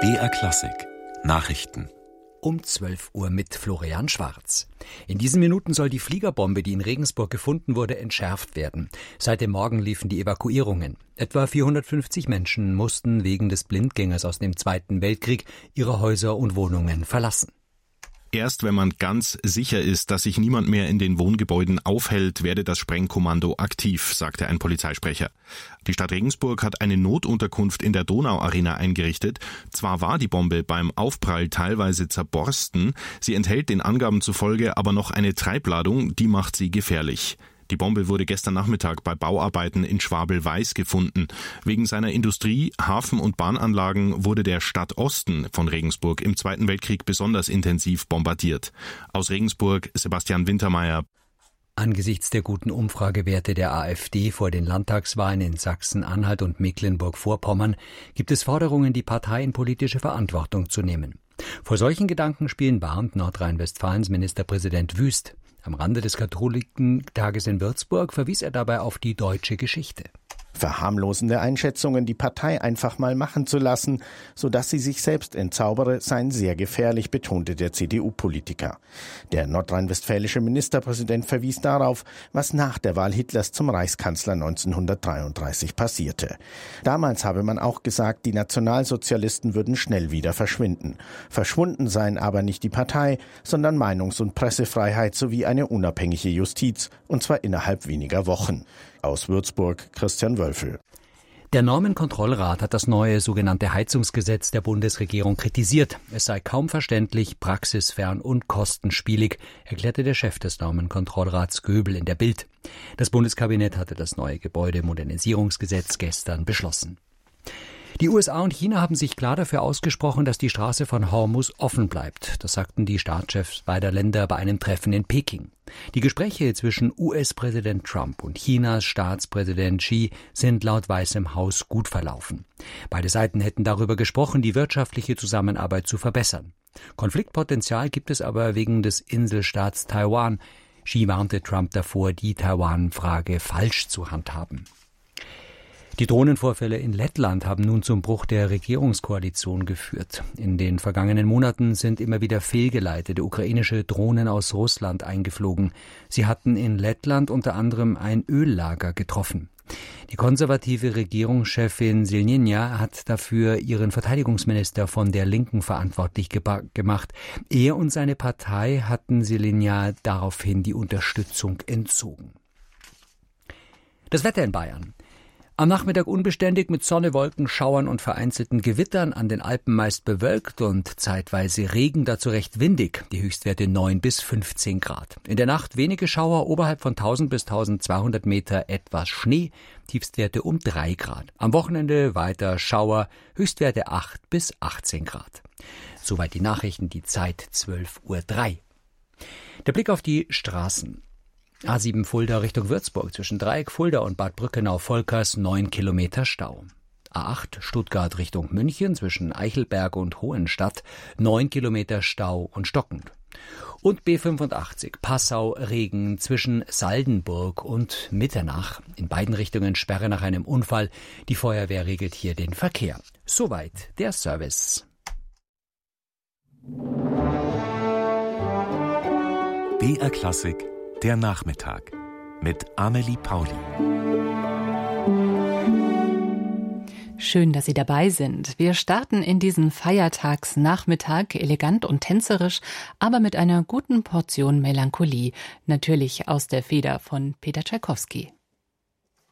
BR Klassik Nachrichten Um 12 Uhr mit Florian Schwarz. In diesen Minuten soll die Fliegerbombe, die in Regensburg gefunden wurde, entschärft werden. Seit dem Morgen liefen die Evakuierungen. Etwa 450 Menschen mussten wegen des Blindgängers aus dem Zweiten Weltkrieg ihre Häuser und Wohnungen verlassen. Erst wenn man ganz sicher ist, dass sich niemand mehr in den Wohngebäuden aufhält, werde das Sprengkommando aktiv, sagte ein Polizeisprecher. Die Stadt Regensburg hat eine Notunterkunft in der Donauarena eingerichtet. Zwar war die Bombe beim Aufprall teilweise zerborsten, sie enthält den Angaben zufolge aber noch eine Treibladung, die macht sie gefährlich. Die Bombe wurde gestern Nachmittag bei Bauarbeiten in Schwabel-Weiß gefunden. Wegen seiner Industrie-, Hafen- und Bahnanlagen wurde der Stadtosten von Regensburg im Zweiten Weltkrieg besonders intensiv bombardiert. Aus Regensburg Sebastian Wintermeyer. Angesichts der guten Umfragewerte der AfD vor den Landtagswahlen in Sachsen-Anhalt und Mecklenburg-Vorpommern gibt es Forderungen, die Partei in politische Verantwortung zu nehmen. Vor solchen Gedankenspielen warnt Nordrhein-Westfalens Ministerpräsident Wüst. Am Rande des Katholikentages in Würzburg verwies er dabei auf die deutsche Geschichte. Verharmlosende Einschätzungen, die Partei einfach mal machen zu lassen, sodass sie sich selbst entzaubere, seien sehr gefährlich, betonte der CDU-Politiker. Der nordrhein-westfälische Ministerpräsident verwies darauf, was nach der Wahl Hitlers zum Reichskanzler 1933 passierte. Damals habe man auch gesagt, die Nationalsozialisten würden schnell wieder verschwinden. Verschwunden seien aber nicht die Partei, sondern Meinungs- und Pressefreiheit sowie eine unabhängige Justiz, und zwar innerhalb weniger Wochen. Aus Würzburg Christian Wölfel. Der Normenkontrollrat hat das neue sogenannte Heizungsgesetz der Bundesregierung kritisiert. Es sei kaum verständlich, praxisfern und kostenspielig, erklärte der Chef des Normenkontrollrats Göbel in der Bild. Das Bundeskabinett hatte das neue Gebäudemodernisierungsgesetz gestern beschlossen. Die USA und China haben sich klar dafür ausgesprochen, dass die Straße von Hormuz offen bleibt. Das sagten die Staatschefs beider Länder bei einem Treffen in Peking. Die Gespräche zwischen US-Präsident Trump und Chinas Staatspräsident Xi sind laut Weißem Haus gut verlaufen. Beide Seiten hätten darüber gesprochen, die wirtschaftliche Zusammenarbeit zu verbessern. Konfliktpotenzial gibt es aber wegen des Inselstaats Taiwan. Xi warnte Trump davor, die Taiwan-Frage falsch zu handhaben. Die Drohnenvorfälle in Lettland haben nun zum Bruch der Regierungskoalition geführt. In den vergangenen Monaten sind immer wieder fehlgeleitete ukrainische Drohnen aus Russland eingeflogen. Sie hatten in Lettland unter anderem ein Öllager getroffen. Die konservative Regierungschefin Silnina hat dafür ihren Verteidigungsminister von der Linken verantwortlich gemacht. Er und seine Partei hatten Silnina daraufhin die Unterstützung entzogen. Das Wetter in Bayern. Am Nachmittag unbeständig mit Sonne, Wolken, Schauern und vereinzelten Gewittern, an den Alpen meist bewölkt und zeitweise Regen, dazu recht windig, die Höchstwerte 9 bis 15 Grad. In der Nacht wenige Schauer, oberhalb von 1000 bis 1200 Meter etwas Schnee, Tiefstwerte um 3 Grad. Am Wochenende weiter Schauer, Höchstwerte 8 bis 18 Grad. Soweit die Nachrichten, die Zeit 12:03 Uhr. Der Blick auf die Straßen. A7 Fulda Richtung Würzburg zwischen Dreieck, Fulda und Bad Brückenau-Volkers 9 Kilometer Stau. A8 Stuttgart Richtung München zwischen Eichelberg und Hohenstadt 9 Kilometer Stau und stockend. Und B85 Passau-Regen zwischen Saldenburg und Mitternach. In beiden Richtungen Sperre nach einem Unfall. Die Feuerwehr regelt hier den Verkehr. Soweit der Service. BR Klassik der Nachmittag mit Amelie Pauli. Schön, dass Sie dabei sind. Wir starten in diesen Feiertagsnachmittag elegant und tänzerisch, aber mit einer guten Portion Melancholie, natürlich aus der Feder von Peter Tschaikowski.